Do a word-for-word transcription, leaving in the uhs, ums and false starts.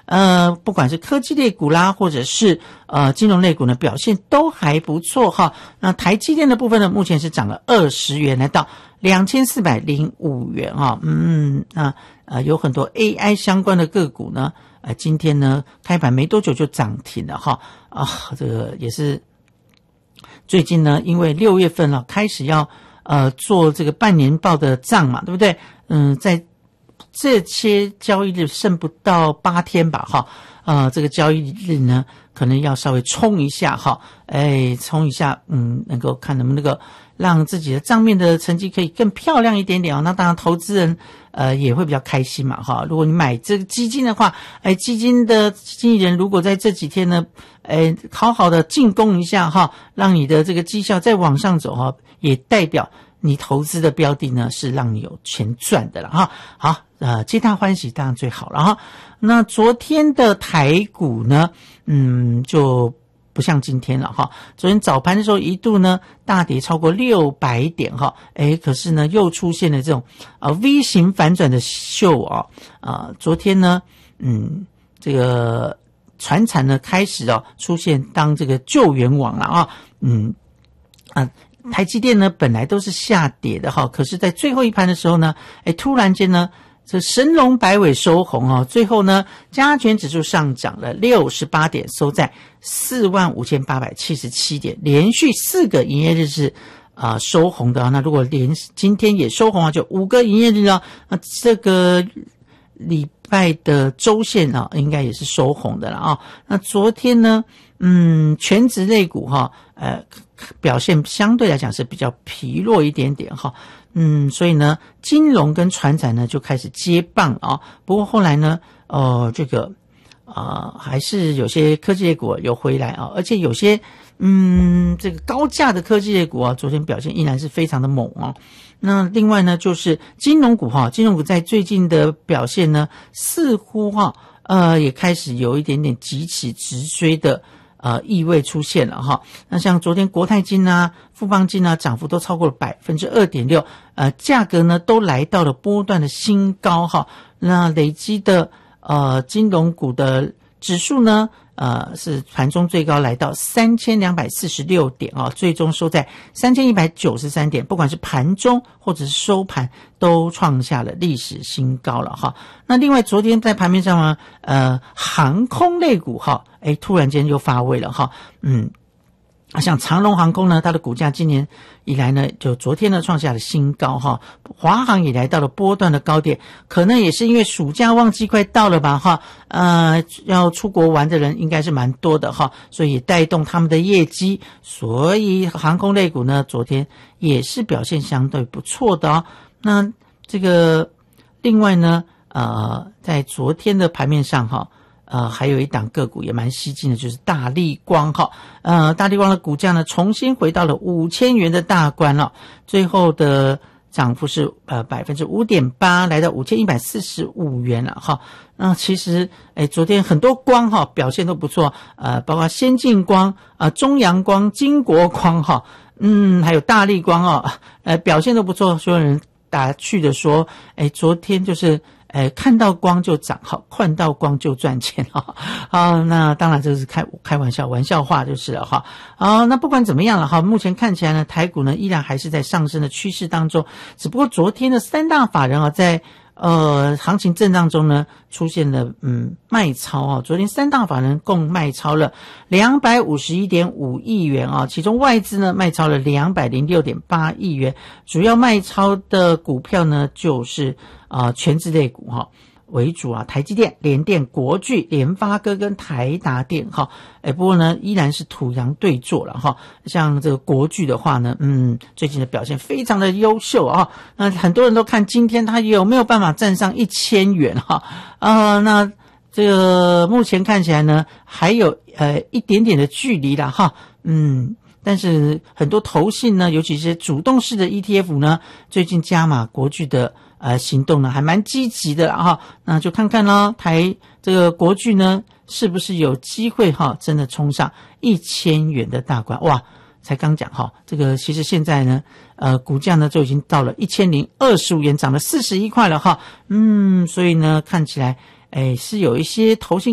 呃，不管是科技类股啦，或者是呃金融类股呢，表现都还不错哈。那台积电的部分呢，目前是涨了二十元，来到两千四百零五元哈。嗯，那呃有很多 A I 相关的个股呢，呃今天呢开盘没多久就涨停了哈。啊，这个也是最近呢，因为六月份了、啊、开始要呃做这个半年报的账嘛，对不对？嗯，在这些交易日剩不到八天吧哈，呃这个交易日呢可能要稍微冲一下哈，哎冲一下，嗯能够看能不能够让自己的账面的成绩可以更漂亮一点点哦。那当然投资人呃也会比较开心嘛哈。如果你买这个基金的话，哎基金的经纪人如果在这几天呢，哎好好的进攻一下哈，让你的这个绩效再往上走哈，也代表你投资的标的呢是让你有钱赚的了哈。好，呃皆大欢喜当然最好了哈。那昨天的台股呢，嗯就不像今天了哈。昨天早盘的时候一度呢大跌超过六百点哈，诶可是呢又出现了这种呃 V 型反转的秀啊。呃昨天呢嗯这个传产呢开始哦出现当这个救援网了啊。嗯啊台积电呢本来都是下跌的哈，可是在最后一盘的时候呢，诶突然间呢这神龙摆尾收红哦，最后呢加权指数上涨了六十八点，收在四万五千八百七十七点，连续四个营业日是啊、呃、收红的。那如果连今天也收红啊，就五个营业日啊，那这个礼拜的周线啊应该也是收红的了啊。那昨天呢嗯全职类股哈呃表现相对来讲是比较疲弱一点点哈。嗯，所以呢，金融跟传产呢就开始接棒啊。不过后来呢，呃，这个啊、呃、还是有些科技类股有回来啊，而且有些嗯这个高价的科技类股啊，昨天表现依然是非常的猛啊。那另外呢，就是金融股哈，金融股在最近的表现呢，似乎哈呃也开始有一点点急起直追的呃意味出现了哈。那像昨天国泰金啊、富邦金啊涨幅都超过了 百分之二点六， 呃价格呢都来到了波段的新高哈。那累积的呃金融股的指数呢呃是盘中最高来到三千两百四十六点啊，最终收在三千一百九十三点，不管是盘中或者是收盘都创下了历史新高了哈。那另外昨天在盘面上呢呃航空类股哈诶突然间又发威了哈。嗯像长荣航空呢，它的股价今年以来呢，就昨天呢创下了新高哈。华航也来到了波段的高点，可能也是因为暑假旺季快到了吧哈，呃，要出国玩的人应该是蛮多的哈，所以带动他们的业绩，所以航空类股呢，昨天也是表现相对不错的哦。那这个另外呢，呃，在昨天的盘面上哈。呃，还有一档个股也蛮吸睛的，就是大立光哈。呃，大立光的股价呢，重新回到了五千元的大关了，最后的涨幅是呃百分之五点八，来到五千一百四十五元了哈。那其实，哎，昨天很多光哈表现都不错，呃，包括先进光、啊、呃、中阳光、金国光哈，嗯，还有大立光哦，呃，表现都不错，所有人打趣的说，哎，昨天就是。哎，看到光就涨，好，看到光就赚钱哈。好，那当然这是开开玩笑，玩笑话就是了哈。好，那不管怎么样了哈，目前看起来呢，台股呢依然还是在上升的趋势当中，只不过昨天的三大法人啊，在呃行情震荡中呢，出现了嗯卖超啊。昨天三大法人共卖超了两百五十一点五亿元啊，其中外资呢卖超了两百零六点八亿元，主要卖超的股票呢就是啊、呃，全职类股哈为主啊，台积电、联电、国巨、联发科跟台达电哈。哎，不过呢，依然是土洋对坐了哈。像这个国巨的话呢，嗯，最近的表现非常的优秀啊。那很多人都看今天它有没有办法站上一千元哈。啊、呃，那这个目前看起来呢，还有呃一点点的距离了哈。嗯。但是很多投信呢，尤其是主动式的 E T F 呢，最近加码国巨的呃行动呢，还蛮积极的哈。那就看看咯，台这个国巨呢，是不是有机会哈，真的冲上一千元的大关？哇，才刚讲哈，这个其实现在呢，呃，股价呢就已经到了一千零二十五元，涨了四十一块了哈。嗯，所以呢，看起来，哎，是有一些投信